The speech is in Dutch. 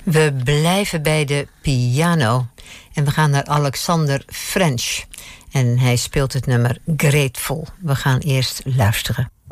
We blijven bij de piano en we gaan naar Alexander French. En hij speelt het nummer Grateful. We gaan eerst luisteren.